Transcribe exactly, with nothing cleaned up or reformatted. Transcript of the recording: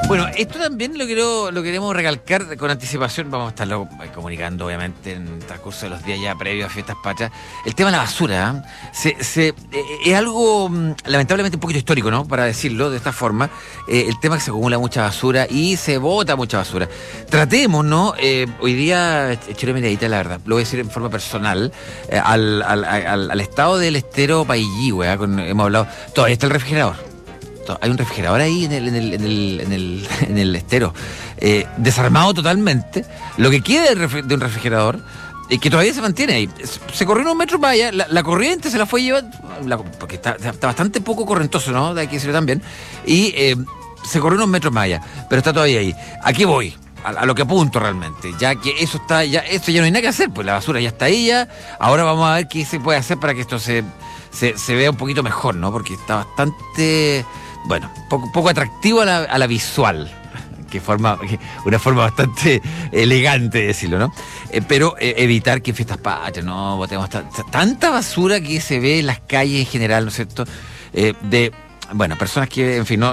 Bueno, esto también lo quiero, lo queremos recalcar con anticipación. Vamos a estarlo comunicando, obviamente, en el transcurso de los días ya previos a Fiestas Patrias. El tema de la basura, ¿eh? se, se, eh, es algo lamentablemente un poquito histórico, ¿no? Para decirlo de esta forma. Eh, el tema es que se acumula mucha basura y se bota mucha basura. Tratemos, ¿no? Eh, hoy día, echero miradita, la verdad, lo voy a decir en forma personal, eh, al, al, al, al estado del estero Paillí, weá, con, hemos hablado. Todavía está el refrigerador. Hay un refrigerador ahí en el, en el, en el, en el, en el estero, eh, desarmado totalmente. Lo que queda de un refrigerador, eh, que todavía se mantiene ahí. Se corrió unos metros más allá, la, la corriente se la fue llevando, la, porque está, está bastante poco correntoso, ¿no? De aquí decirlo también. Y eh, se corrió unos metros más allá, pero está todavía ahí. Aquí voy. A, a lo que apunto realmente, ya que eso está, ya esto ya no hay nada que hacer, pues la basura ya está ahí ya. Ahora vamos a ver qué se puede hacer para que esto se, se, se vea un poquito mejor, ¿no? Porque está bastante, bueno, poco, poco atractivo a la, a la visual, que forma, que una forma bastante elegante de decirlo, ¿no? Eh, pero eh, evitar que en Fiestas Patrias no botemos ta, ta, tanta basura que se ve en las calles en general, ¿no es cierto? Eh, de, bueno, personas que, en fin, no